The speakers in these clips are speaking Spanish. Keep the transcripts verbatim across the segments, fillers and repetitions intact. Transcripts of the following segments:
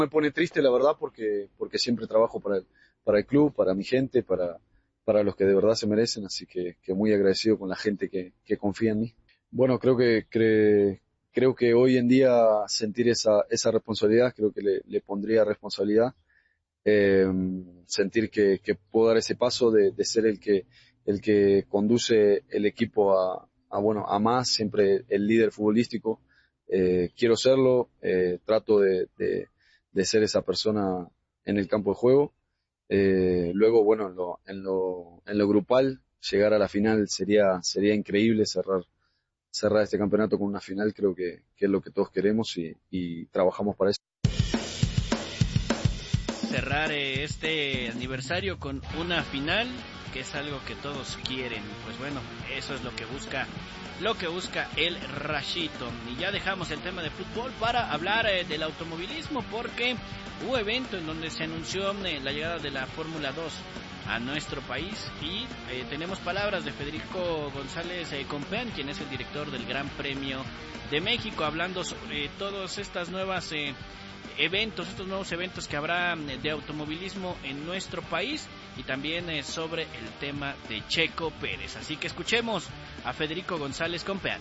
Me pone triste, la verdad, porque, porque siempre trabajo para el, para el club, para mi gente, para, para los que de verdad se merecen, así que, que muy agradecido con la gente que, que confía en mí. Bueno, creo que, cre- creo que hoy en día sentir esa, esa responsabilidad, creo que le, le pondría responsabilidad, eh, sentir que, que puedo dar ese paso de, de ser el que, el que conduce el equipo a, a, bueno, a más, siempre el líder futbolístico. Eh, quiero serlo, eh, trato de, de, de ser esa persona en el campo de juego. Eh, luego, bueno, en lo, en lo, en lo grupal, llegar a la final sería, sería increíble cerrar, cerrar este campeonato con una final, creo que, que es lo que todos queremos y, y trabajamos para eso. Cerrar eh, este aniversario con una final, que es algo que todos quieren. Pues bueno, eso es lo que busca lo que busca el Rayito. Y ya dejamos el tema de fútbol para hablar eh, del automovilismo, porque hubo evento en donde se anunció eh, la llegada de la Fórmula dos a nuestro país y eh, tenemos palabras de Federico González eh, Compeán, quien es el director del Gran Premio de México, hablando sobre todas estas nuevas eh, eventos, estos nuevos eventos que habrá de automovilismo en nuestro país y también eh, sobre el tema de Checo Pérez. Así que escuchemos a Federico González Compeán.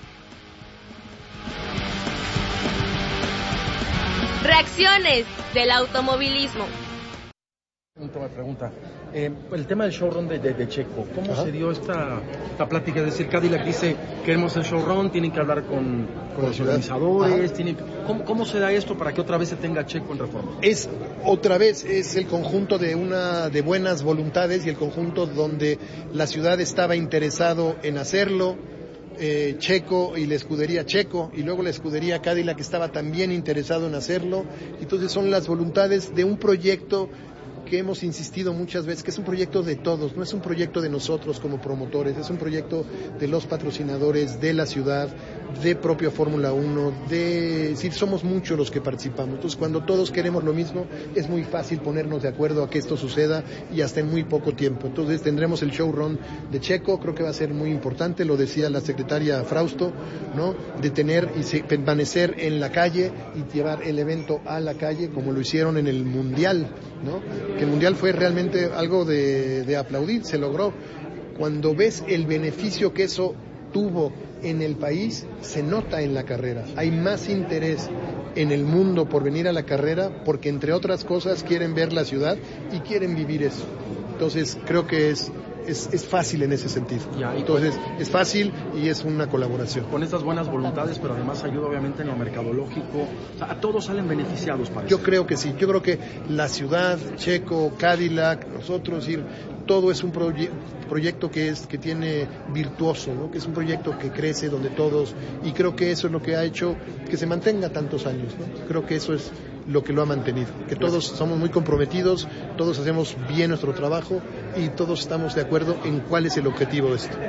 Reacciones del automovilismo. Me pregunta, eh, el tema del showrun de, de, de Checo, ¿cómo Ajá. se dio esta, esta plática? Es decir, Cadillac dice, queremos el showrun, tienen que hablar con, con los organizadores, tienen, ¿cómo, ¿cómo se da esto para que otra vez se tenga Checo en Reforma? Es, otra vez, es el conjunto de una de buenas voluntades y el conjunto donde la ciudad estaba interesado en hacerlo, eh, Checo y la escudería Checo, y luego la escudería Cadillac estaba también interesado en hacerlo. Entonces son las voluntades de un proyecto que hemos insistido muchas veces, que es un proyecto de todos, no es un proyecto de nosotros como promotores, es un proyecto de los patrocinadores, de la ciudad, de propia Fórmula uno, de, sí, somos muchos los que participamos. Entonces, cuando todos queremos lo mismo, es muy fácil ponernos de acuerdo a que esto suceda y hasta en muy poco tiempo. Entonces, tendremos el showrun de Checo, creo que va a ser muy importante, lo decía la secretaria Frausto, ¿no? De tener y se, permanecer en la calle y llevar el evento a la calle, como lo hicieron en el Mundial, ¿no? Que el Mundial fue realmente algo de, de aplaudir, se logró. Cuando ves el beneficio que eso tuvo en el país, se nota en la carrera. Hay más interés en el mundo por venir a la carrera, porque entre otras cosas quieren ver la ciudad y quieren vivir eso. Entonces creo que es Es, es fácil en ese sentido. Ya, Entonces, es fácil y es una colaboración. Con estas buenas voluntades, pero además ayuda obviamente en lo mercadológico. O sea, a todos salen beneficiados, parece. Yo creo que sí. Yo creo que la ciudad, Checo, Cadillac, nosotros, ir, todo es un proye- proyecto que es que tiene virtuoso, ¿no? Que es un proyecto que crece donde todos, y creo que eso es lo que ha hecho que se mantenga tantos años, ¿no? Creo que eso es lo que lo ha mantenido, que todos somos muy comprometidos, todos hacemos bien nuestro trabajo y todos estamos de acuerdo en cuál es el objetivo de esto.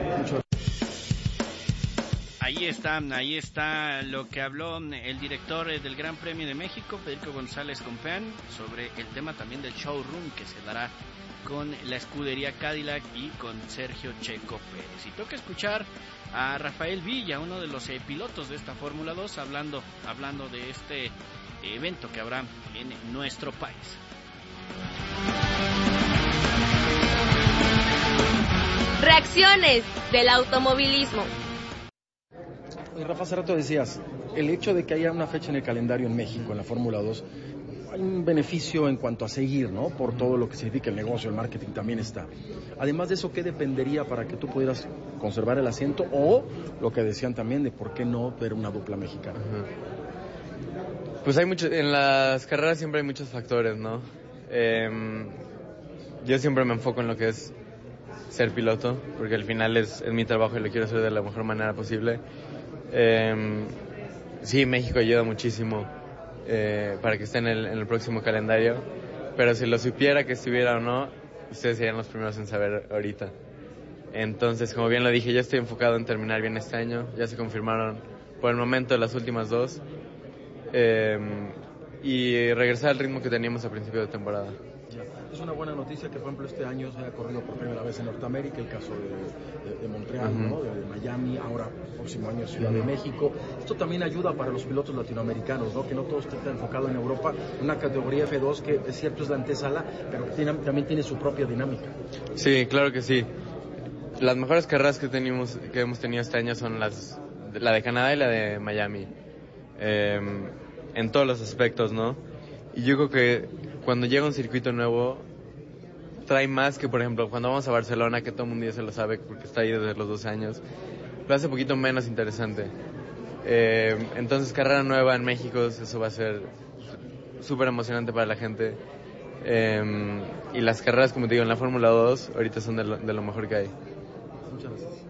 Ahí está, ahí está lo que habló el director del Gran Premio de México, Federico González Compeán, sobre el tema también del showroom que se dará con la escudería Cadillac y con Sergio Checo Pérez. Y toca escuchar a Rafael Villa, uno de los eh, pilotos de esta Fórmula dos, hablando, hablando de este evento que habrá en nuestro país. Reacciones del automovilismo. Rafa, hace rato decías, el hecho de que haya una fecha en el calendario en México, en la Fórmula dos, hay un beneficio en cuanto a seguir, ¿no? Por todo lo que significa el negocio, el marketing también está. Además de eso, ¿qué dependería para que tú pudieras conservar el asiento? O lo que decían también de por qué no ver una dupla mexicana. Uh-huh. Pues hay mucho, en las carreras siempre hay muchos factores, ¿no? Eh, yo siempre me enfoco en lo que es ser piloto, porque al final es, es mi trabajo y lo quiero hacer de la mejor manera posible. Eh, sí, México ayuda muchísimo eh, para que esté en el, en el próximo calendario, pero si lo supiera que estuviera o no, ustedes serían los primeros en saber ahorita. Entonces, como bien lo dije, yo estoy enfocado en terminar bien este año. Ya se confirmaron por el momento las últimas dos eh, y regresar al ritmo que teníamos a principio de temporada. Es una buena noticia que, por ejemplo, este año se ha corrido por primera vez en Norteamérica, el caso de, de, de Montreal, uh-huh. ¿no? de, de Miami, ahora el próximo año Ciudad uh-huh. de México. Esto también ayuda para los pilotos latinoamericanos, ¿no? Que no todo esté enfocado en Europa, una categoría F dos que es cierto es la antesala, pero que tiene, también tiene su propia dinámica. Sí, claro que sí. Las mejores carreras que tenemos, que hemos tenido este año son las la de Canadá y la de Miami, eh, en todos los aspectos, ¿no? Y yo creo que cuando llega un circuito nuevo trae más que, por ejemplo, cuando vamos a Barcelona, que todo el mundo ya se lo sabe porque está ahí desde los doce años, lo hace un poquito menos interesante. Eh, entonces, carrera nueva en México, eso va a ser súper emocionante para la gente. Eh, y las carreras, como te digo, en la Fórmula dos ahorita son de lo, de lo mejor que hay. Muchas gracias.